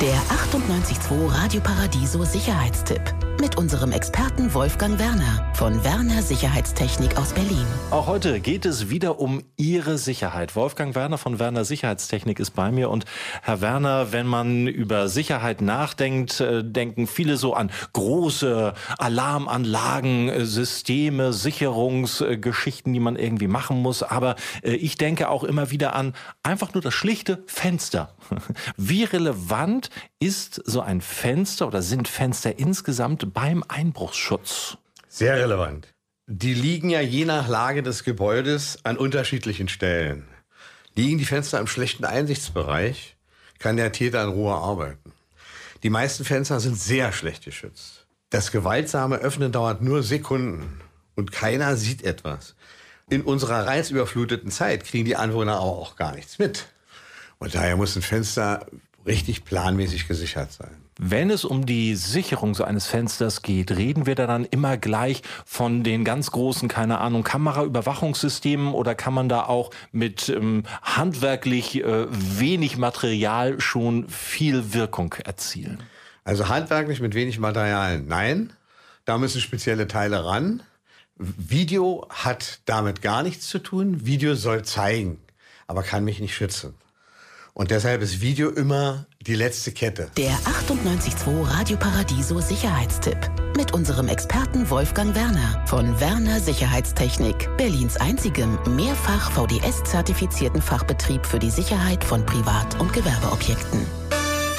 Der 98.2 Radio Paradiso Sicherheitstipp mit unserem Experten Wolfgang Werner von Werner Sicherheitstechnik aus Berlin. Auch heute geht es wieder um Ihre Sicherheit. Wolfgang Werner von Werner Sicherheitstechnik ist bei mir. Und Herr Werner, wenn man über Sicherheit nachdenkt, denken viele so an große Alarmanlagen, Systeme, Sicherungsgeschichten, die man irgendwie machen muss. Aber ich denke auch immer wieder an einfach nur das schlichte Fenster. Wie relevant ist so ein Fenster oder sind Fenster insgesamt beim Einbruchsschutz? Sehr relevant. Die liegen ja je nach Lage des Gebäudes an unterschiedlichen Stellen. Liegen die Fenster im schlechten Einsichtsbereich, kann der Täter in Ruhe arbeiten. Die meisten Fenster sind sehr schlecht geschützt. Das gewaltsame Öffnen dauert nur Sekunden und keiner sieht etwas. In unserer reizüberfluteten Zeit kriegen die Anwohner aber auch gar nichts mit. Und daher muss ein Fenster richtig planmäßig gesichert sein. Wenn es um die Sicherung so eines Fensters geht, reden wir da dann immer gleich von den ganz großen, keine Ahnung, Kameraüberwachungssystemen, oder kann man da auch mit handwerklich wenig Material schon viel Wirkung erzielen? Also handwerklich mit wenig Material, nein. Da müssen spezielle Teile ran. Video hat damit gar nichts zu tun. Video soll zeigen, aber kann mich nicht schützen. Und deshalb ist Video immer die letzte Kette. Der 98.2 Radio Paradiso Sicherheitstipp mit unserem Experten Wolfgang Werner von Werner Sicherheitstechnik, Berlins einzigem mehrfach VDS-zertifizierten Fachbetrieb für die Sicherheit von Privat- und Gewerbeobjekten.